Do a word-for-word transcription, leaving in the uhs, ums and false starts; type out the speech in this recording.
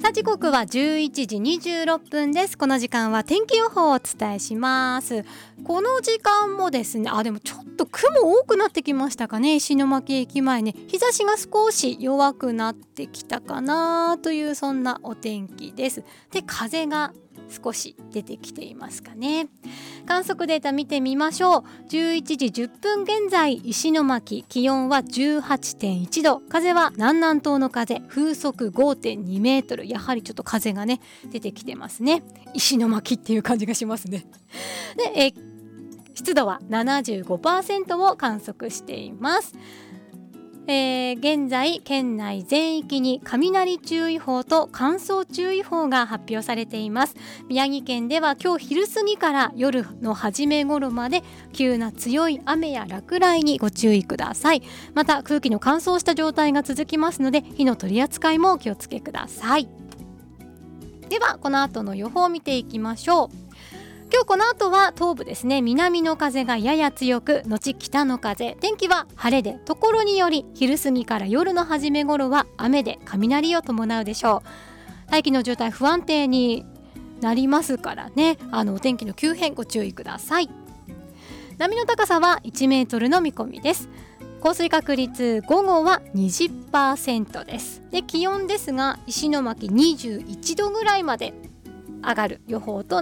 さあ時刻はじゅういちじにじゅうろっぷんです。この時間は天気予報をお伝えします。この時間もですね、あでもちょっと雲多くなってきましたかね。石巻駅前ね、日差しが少し弱くなってきたかなというそんなお天気です。で風が少し出てきていますかね。観測データ見てみましょう。じゅういちじじゅっぷん現在、石巻気温は じゅうはちてんいちど、風は南南東の風、風速 ごてんにメートル。やはりちょっと風がね出てきてますね。石巻っていう感じがしますね。でえ湿度は ななじゅうごパーセント を観測しています。えー、現在県内全域に雷注意報と乾燥注意報が発表されています。宮城県では今日昼過ぎから夜の初め頃まで急な強い雨や落雷にご注意ください。また空気の乾燥した状態が続きますので火の取り扱いもお気をつけください。ではこの後の予報を見ていきましょう。今日この後は東部ですね、南の風がやや強く後北の風、天気は晴れでところにより昼過ぎから夜の初め頃は雨で雷を伴うでしょう。大気の状態不安定になりますからね、あのお天気の急変ご注意ください。波の高さはいちメートルの見込みです。降水確率午後は にじゅっパーセント です。で気温ですが石巻にじゅういちどぐらいまで上がる予報と